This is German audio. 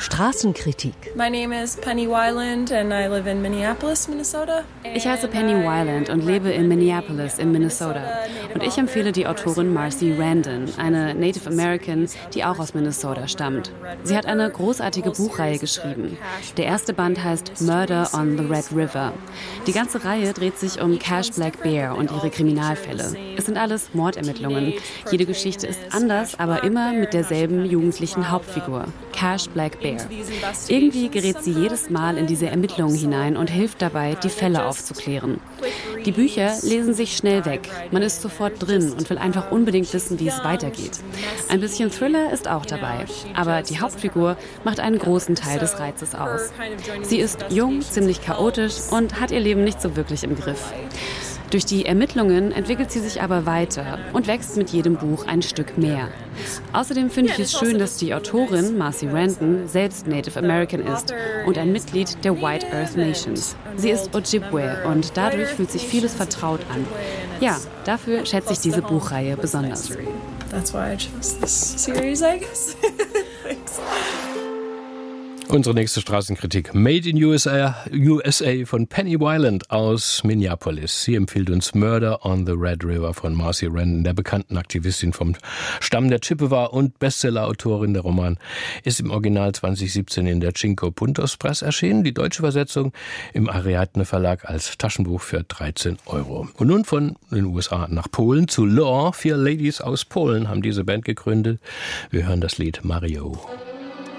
Straßenkritik. My name is Penny Weiland and I live in Minneapolis, Minnesota. Ich heiße Penny Weiland und lebe in Minneapolis in Minnesota. Und ich empfehle die Autorin Marcy Randon, eine Native American, die auch aus Minnesota stammt. Sie hat eine großartige Buchreihe geschrieben. Der erste Band heißt Murder on the Red River. Die ganze Reihe dreht sich um Cash Black Bear und ihre Kriminalfälle. Es sind alles Mordermittlungen. Jede Geschichte ist anders, aber immer mit derselben jugendlichen Hauptfigur, Cash Black Bear. Irgendwie gerät sie jedes Mal in diese Ermittlungen hinein und hilft dabei, die Fälle aufzuklären. Die Bücher lesen sich schnell weg. Man ist sofort drin und will einfach unbedingt wissen, wie es weitergeht. Ein bisschen Thriller ist auch dabei. Aber die Hauptfigur macht einen großen Teil des Reizes aus. Sie ist jung, ziemlich chaotisch und hat ihr Leben nicht so wirklich im Griff. Durch die Ermittlungen entwickelt sie sich aber weiter und wächst mit jedem Buch ein Stück mehr. Außerdem finde ich es schön, dass die Autorin, Marcy Randon, selbst Native American ist und ein Mitglied der White Earth Nations. Sie ist Ojibwe und dadurch fühlt sich vieles vertraut an. Ja, dafür schätze ich diese Buchreihe besonders. That's why I chose this series, I guess. Thanks. Unsere nächste Straßenkritik, Made in USA von Penny Weiland aus Minneapolis. Sie empfiehlt uns Murder on the Red River von Marcy Randon, der bekannten Aktivistin vom Stamm der Chippewa und Bestsellerautorin. Der Roman ist im Original 2017 in der Cinco Puntos Press erschienen. Die deutsche Übersetzung im Ariadne Verlag als Taschenbuch für 13 €. Und nun von den USA nach Polen zu Law. 4 Ladies aus Polen haben diese Band gegründet. Wir hören das Lied Mario.